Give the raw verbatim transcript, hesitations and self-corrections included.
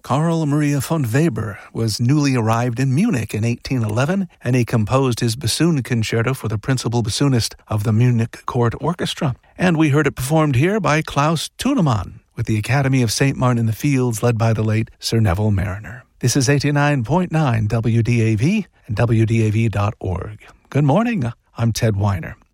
Karl Maria von Weber was newly arrived in Munich in eighteen eleven, and he composed his bassoon concerto for the principal bassoonist of the Munich Court Orchestra. And we heard it performed here by Klaus Thunemann, with the Academy of Saint Martin in the Fields led by the late Sir Neville Mariner. This is eighty-nine point nine W D A V and W D A V dot org. Good morning. I'm Ted Weiner.